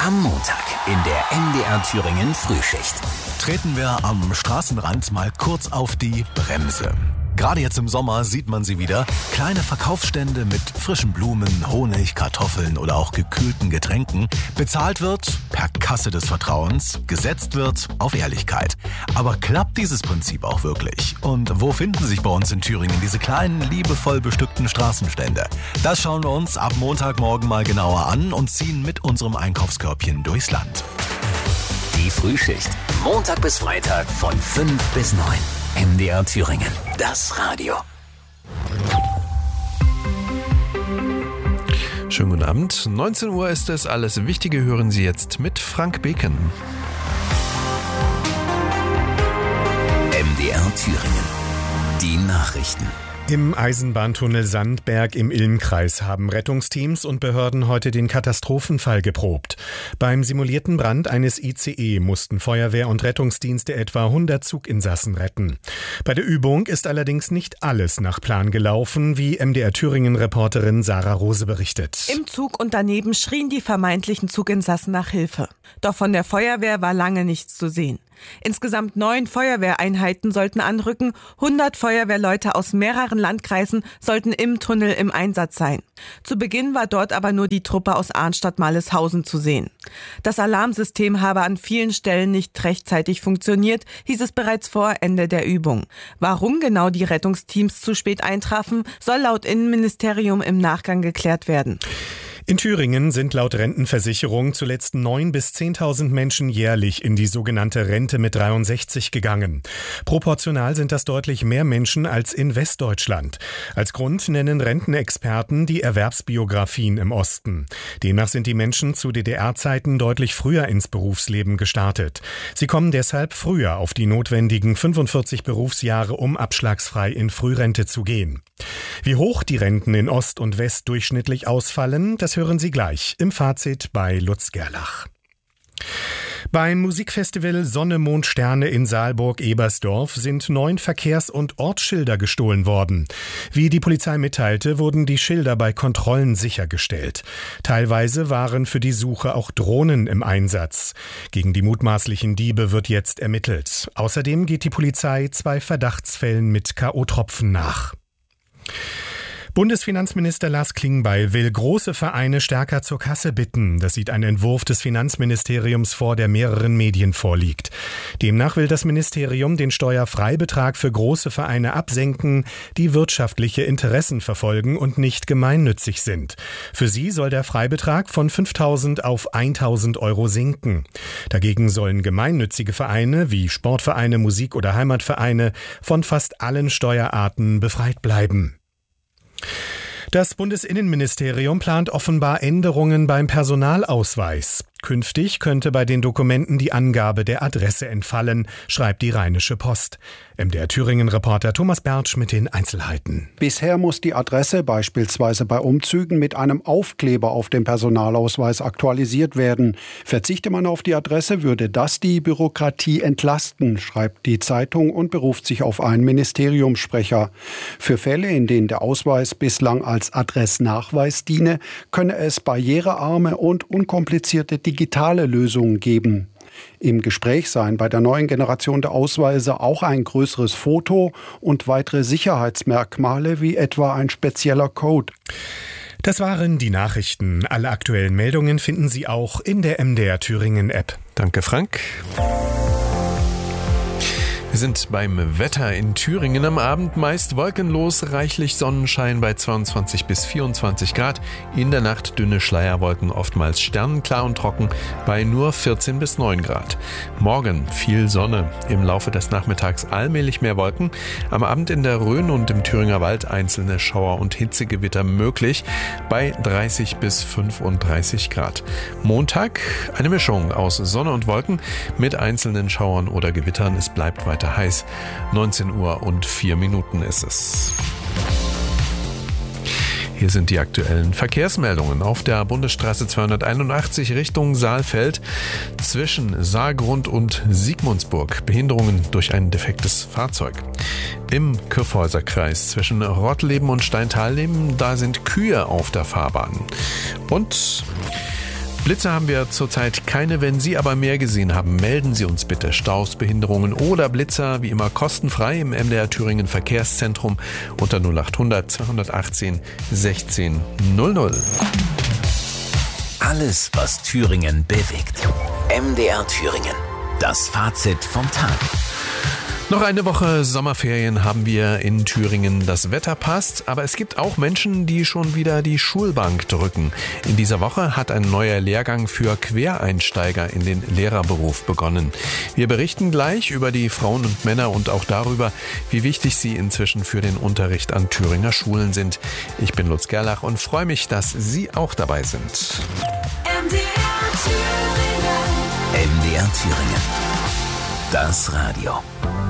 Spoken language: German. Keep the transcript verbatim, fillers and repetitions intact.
Am Montag in der M D R Thüringen Frühschicht treten wir am Straßenrand mal kurz auf die Bremse. Gerade jetzt im Sommer sieht man sie wieder. Kleine Verkaufsstände mit frischen Blumen, Honig, Kartoffeln oder auch gekühlten Getränken. Bezahlt wird per Kasse des Vertrauens, gesetzt wird auf Ehrlichkeit. Aber klappt dieses Prinzip auch wirklich? Und wo finden sich bei uns in Thüringen diese kleinen, liebevoll bestückten Straßenstände? Das schauen wir uns ab Montagmorgen mal genauer an und ziehen mit unserem Einkaufskörbchen durchs Land. Die Frühschicht. Montag bis Freitag von fünf bis neun. M D R Thüringen. Das Radio. Schönen guten Abend. neunzehn Uhr ist es. Alles Wichtige hören Sie jetzt mit Frank Beken. M D R Thüringen. Die Nachrichten. Im Eisenbahntunnel Sandberg im Ilm-Kreis haben Rettungsteams und Behörden heute den Katastrophenfall geprobt. Beim simulierten Brand eines I C E mussten Feuerwehr und Rettungsdienste etwa hundert Zuginsassen retten. Bei der Übung ist allerdings nicht alles nach Plan gelaufen, wie M D R Thüringen-Reporterin Sarah Rose berichtet. Im Zug und daneben schrien die vermeintlichen Zuginsassen nach Hilfe. Doch von der Feuerwehr war lange nichts zu sehen. Insgesamt neun Feuerwehreinheiten sollten anrücken, hundert Feuerwehrleute aus mehreren Landkreisen sollten im Tunnel im Einsatz sein. Zu Beginn war dort aber nur die Truppe aus Arnstadt-Maleshausen zu sehen. Das Alarmsystem habe an vielen Stellen nicht rechtzeitig funktioniert, hieß es bereits vor Ende der Übung. Warum genau die Rettungsteams zu spät eintrafen, soll laut Innenministerium im Nachgang geklärt werden. In Thüringen sind laut Rentenversicherung zuletzt neun bis zehntausend Menschen jährlich in die sogenannte Rente mit dreiundsechzig gegangen. Proportional sind das deutlich mehr Menschen als in Westdeutschland. Als Grund nennen Rentenexperten die Erwerbsbiografien im Osten. Demnach sind die Menschen zu D D R-Zeiten deutlich früher ins Berufsleben gestartet. Sie kommen deshalb früher auf die notwendigen fünfundvierzig Berufsjahre, um abschlagsfrei in Frührente zu gehen. Wie hoch die Renten in Ost und West durchschnittlich ausfallen, das hören Sie gleich im Fazit bei Lutz Gerlach. Beim Musikfestival Sonne, Mond, Sterne in Saalburg-Ebersdorf sind neun Verkehrs- und Ortsschilder gestohlen worden. Wie die Polizei mitteilte, wurden die Schilder bei Kontrollen sichergestellt. Teilweise waren für die Suche auch Drohnen im Einsatz. Gegen die mutmaßlichen Diebe wird jetzt ermittelt. Außerdem geht die Polizei zwei Verdachtsfällen mit K O-Tropfen nach. Bundesfinanzminister Lars Klingbeil will große Vereine stärker zur Kasse bitten. Das sieht ein Entwurf des Finanzministeriums vor, der mehreren Medien vorliegt. Demnach will das Ministerium den Steuerfreibetrag für große Vereine absenken, die wirtschaftliche Interessen verfolgen und nicht gemeinnützig sind. Für sie soll der Freibetrag von fünftausend auf tausend Euro sinken. Dagegen sollen gemeinnützige Vereine wie Sportvereine, Musik- oder Heimatvereine von fast allen Steuerarten befreit bleiben. Das Bundesinnenministerium plant offenbar Änderungen beim Personalausweis. Künftig könnte bei den Dokumenten die Angabe der Adresse entfallen, schreibt die Rheinische Post. M D R Thüringen-Reporter Thomas Bertsch mit den Einzelheiten. Bisher muss die Adresse beispielsweise bei Umzügen mit einem Aufkleber auf dem Personalausweis aktualisiert werden. Verzichte man auf die Adresse, würde das die Bürokratie entlasten, schreibt die Zeitung und beruft sich auf einen Ministeriumssprecher. Für Fälle, in denen der Ausweis bislang als Adressnachweis diene, könne es barrierearme und unkomplizierte digitale Lösungen geben. Im Gespräch seien bei der neuen Generation der Ausweise auch ein größeres Foto und weitere Sicherheitsmerkmale wie etwa ein spezieller Code. Das waren die Nachrichten. Alle aktuellen Meldungen finden Sie auch in der M D R Thüringen App. Danke, Frank. Wir sind beim Wetter in Thüringen. Am Abend meist wolkenlos, reichlich Sonnenschein bei zweiundzwanzig bis vierundzwanzig Grad. In der Nacht dünne Schleierwolken, oftmals sternenklar und trocken bei nur vierzehn bis neun Grad. Morgen viel Sonne, im Laufe des Nachmittags allmählich mehr Wolken. Am Abend in der Rhön und im Thüringer Wald einzelne Schauer und Hitzegewitter möglich bei dreißig bis fünfunddreißig Grad. Montag eine Mischung aus Sonne und Wolken mit einzelnen Schauern oder Gewittern. Es bleibt weiter heiß. neunzehn Uhr und vier Minuten ist es. Hier sind die aktuellen Verkehrsmeldungen. Auf der Bundesstraße zweihunderteinundachtzig Richtung Saalfeld zwischen Saargrund und Sigmundsburg. Behinderungen durch ein defektes Fahrzeug. Im Kyffhäuserkreis zwischen Rottleben und Steintalleben, da sind Kühe auf der Fahrbahn. Und Blitze haben wir zurzeit keine. Wenn Sie aber mehr gesehen haben, melden Sie uns bitte. Staus, Behinderungen oder Blitzer, wie immer kostenfrei im M D R Thüringen Verkehrszentrum unter null acht hundert zweihundertachtzehn sechzehn null null. Alles, was Thüringen bewegt. M D R Thüringen. Das Fazit vom Tag. Noch eine Woche Sommerferien haben wir in Thüringen. Das Wetter passt, aber es gibt auch Menschen, die schon wieder die Schulbank drücken. In dieser Woche hat ein neuer Lehrgang für Quereinsteiger in den Lehrerberuf begonnen. Wir berichten gleich über die Frauen und Männer und auch darüber, wie wichtig sie inzwischen für den Unterricht an Thüringer Schulen sind. Ich bin Lutz Gerlach und freue mich, dass Sie auch dabei sind. M D R Thüringen. M D R Thüringen. Das Radio.